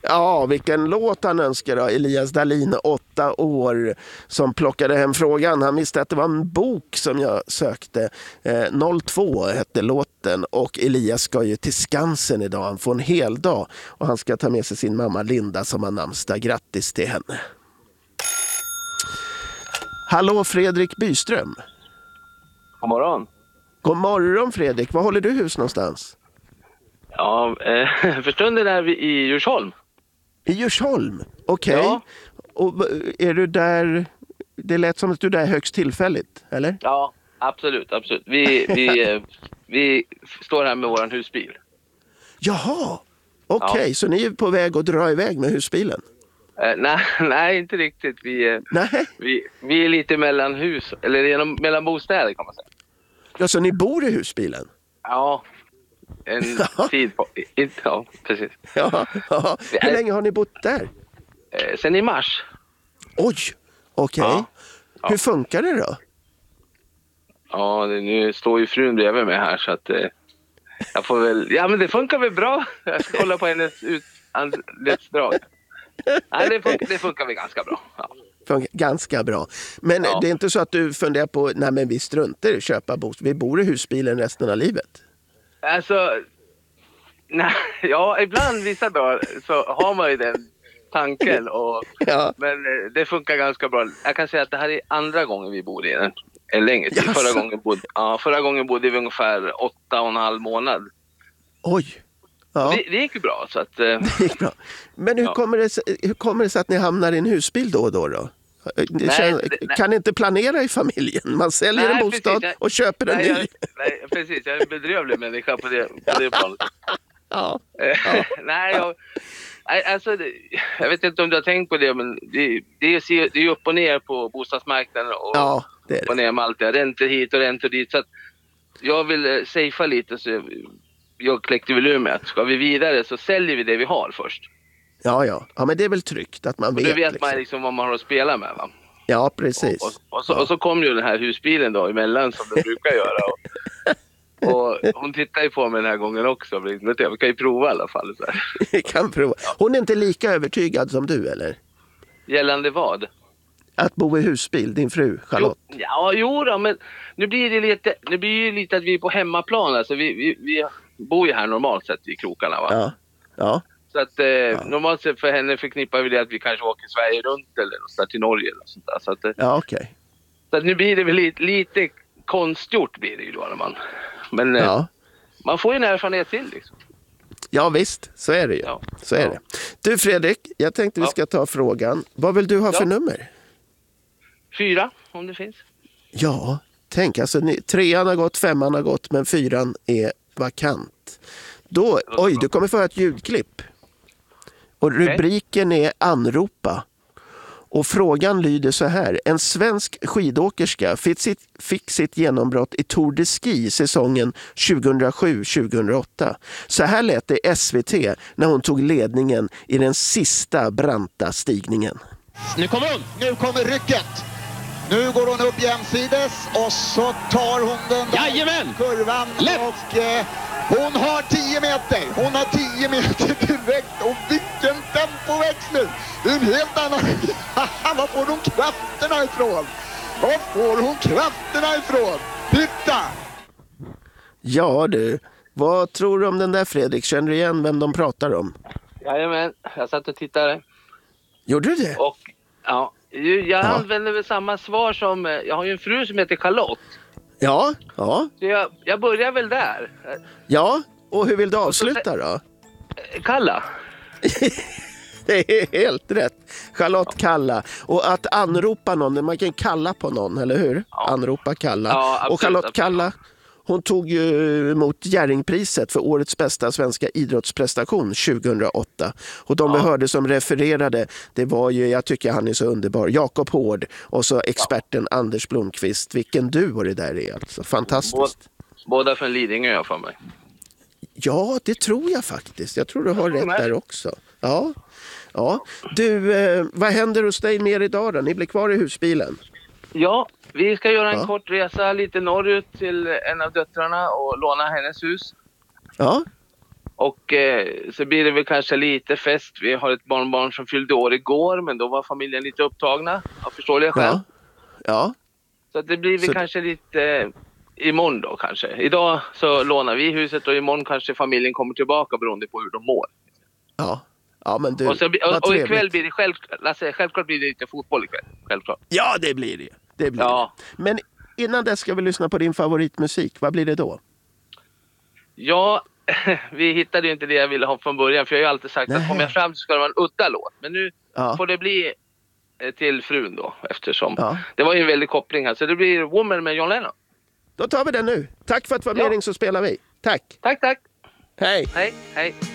Ja, vilken låt han önskar då. Elias Dahlin, 8 år, som plockade hem frågan. Han visste att det var en bok som jag sökte. 02 hette låten, och Elias ska ju till Skansen idag. Han får en hel dag och han ska ta med sig sin mamma Linda som har namnsdag. Grattis till henne. Hallå Fredrik Byström. God morgon. God morgon Fredrik. Var håller du hus någonstans? Ja, för stunden är vi i Djursholm. I Djursholm? Okej. Ja. Och är du där, det lät som att du är där högst tillfälligt, eller? Ja, absolut. Vi står här med våran husbil. Jaha, okej. Ja. Så ni är på väg att dra iväg med husbilen? Nej, inte riktigt. Vi är lite mellan hus, eller mellan bostäder kan man säga. Ja, så ni bor i husbilen? Ja, en tid på. Ja, precis. Ja. Hur länge har ni bott där? Sen i mars. Oj, okej. Ja. Hur funkar det då? Ja, nu står ju frun bredvid mig här så att jag får väl... Ja, men det funkar väl bra. Jag ska kolla på hennes anletsdrag. Nej, det funkar väl ganska bra. Ja. Ganska bra. Men det är inte så att du funderar på, nej men vi struntar i att köpa bostad. Vi bor i husbilen resten av livet. Alltså, nej, ja, ibland vissa dagar så har man ju den tanken. Men det funkar ganska bra. Jag kan säga att det här är andra gången vi bor i en längre tid. Förra gången bodde vi ungefär 8,5 månad. Oj. Ja. Det gick ju bra. Så att, det gick bra. Men hur kommer det sig att ni hamnar i en husbil då? Kan ni inte planera i familjen? Man säljer en bostad precis, och köper en ny. Nej, precis. Jag är en bedrövlig människa på det planet. Ja. Alltså, jag vet inte om du har tänkt på det, men det är ju upp och ner på bostadsmarknaden och det är det. Upp och ner med allt det. Räntor hit och räntor dit. Så att jag vill safea lite, så jag kläckte väl ur med att ska vi vidare så säljer vi det vi har först. Ja, men det är väl tryggt att man vet. Och då vet man liksom vad man har att spela med, va? Ja, precis. Och så kom ju den här husbilen då emellan som den brukar göra. Och hon tittar ju på mig den här gången också. Vi kan ju prova i alla fall. Så här. Vi kan prova. Hon är inte lika övertygad som du, eller? Gällande vad? Att bo i husbil, din fru Charlotte. Jo då, men nu blir det ju lite att vi är på hemmaplan. Alltså vi bor ju här normalt sett i krokarna, va? Ja. Så att normalt sett för henne förknippar vi det att vi kanske åker Sverige runt eller någonstans till Norge eller sånt där. Så att, okej. Så att nu blir det väl lite konstgjort blir det ju då när man... Men man får ju en erfarenhet till liksom. Ja visst, så är det ju. Ja. Så är det. Du Fredrik, jag tänkte vi ska ta frågan. Vad vill du ha för nummer? 4, om det finns. Ja, tänk alltså 3:an har gått, 5:an har gått, men 4:an är vakant. Då, du kommer få ett ljudklipp. Och rubriken är Anropa. Och frågan lyder så här. En svensk skidåkerska fick sitt genombrott i Tour de Ski säsongen 2007-2008. Så här lät det i SVT när hon tog ledningen i den sista branta stigningen. Nu kommer rycket. Nu går hon upp jämsides och så tar hon den kurvan. Och hon har 10 meter. Hon har 10 meter direkt. Och vilken tempoväxling. Det är en helt annan. Var får hon krafterna ifrån? Titta! Ja du, vad tror du om den där Fredrik? Känner du igen vem de pratar om? Jajamän, jag satt och tittade. Gjorde du det? Och jag använder väl samma svar som... Jag har ju en fru som heter Charlotte. Ja. Så jag börjar väl där. Ja, och hur vill du avsluta då? Kalla. Det är helt rätt. Charlotte Kalla. Och att anropa någon, man kan kalla på någon, eller hur? Ja. Anropa Kalla. Ja, absolut, och Charlotte Kalla, hon tog ju emot Jerringpriset för årets bästa svenska idrottsprestation 2008. Och de vi hörde som refererade, det var ju, jag tycker han är så underbar, Jakob Hård och så experten Anders Blomqvist. Vilken duo det där är, alltså. Fantastiskt. Båda från Lidingö för mig. Ja, det tror jag faktiskt. Jag tror du har rätt där också. Ja. Du, vad händer hos dig mer idag då? Ni blir kvar i husbilen. Ja, vi ska göra en kort resa lite norrut till en av döttrarna och låna hennes hus. Ja. Och så blir det väl kanske lite fest. Vi har ett barnbarn som fyllde år igår, men då var familjen lite upptagna av förståeliga skäl. Ja. Så det blir väl kanske lite imorgon då kanske. Idag så lånar vi huset och imorgon kanske familjen kommer tillbaka beroende på hur de mår. Ja, men du, och ikväll blir det självklart blir det lite fotboll ikväll. Självklart. Ja, det blir det. Det. Men innan dess ska vi lyssna på din favoritmusik. Vad blir det då? Ja, vi hittade ju inte det jag ville ha från början. För jag har ju alltid sagt att kommer jag fram så ska det vara en udda låt. Men nu får det bli till frun då. Eftersom det var ju en väldig koppling här. Så det blir Woman med John Lennon. Då tar vi den nu. Tack för att du var med, så spelar vi. Tack. Tack. Hej. Hej.